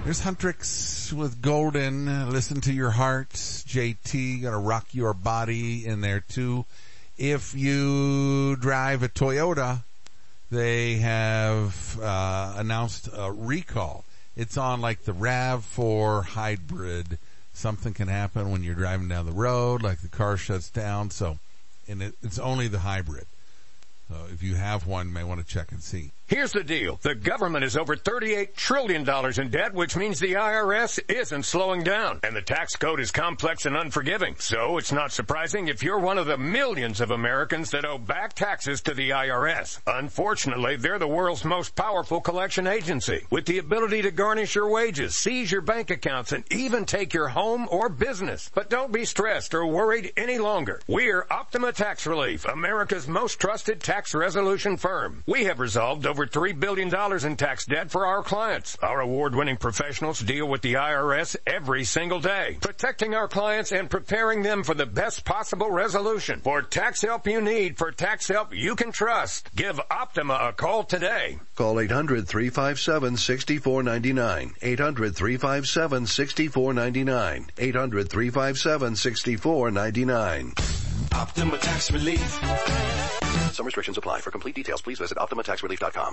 Here's Huntrix with Golden. Listen to your heart. JT, gonna rock your body in there too. If you drive a Toyota, they have announced a recall. It's on like the RAV4 hybrid. Something can happen when you're driving down the road, like the car shuts down. And it's only the hybrid. So if you have one, you may want to check and see. Here's the deal. The government is over $38 trillion in debt, which means the IRS isn't slowing down. And the tax code is complex and unforgiving. So it's not surprising if you're one of the millions of Americans that owe back taxes to the IRS. Unfortunately, they're the world's most powerful collection agency, with the ability to garnish your wages, seize your bank accounts, and even take your home or business. But don't be stressed or worried any longer. We're Optima Tax Relief, America's most trusted tax resolution firm. We have resolved over $3 billion in tax debt for our clients. Our award-winning professionals deal with the IRS every single day, protecting our clients and preparing them for the best possible resolution. For tax help you need, for tax help you can trust, give Optima a call today. Call 800-357-6499. 800-357-6499. 800-357-6499. Optima Tax Relief. Some restrictions apply. For complete details, please visit OptimaTaxRelief.com.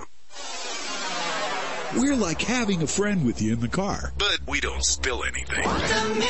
We're like having a friend with you in the car. But we don't spill anything.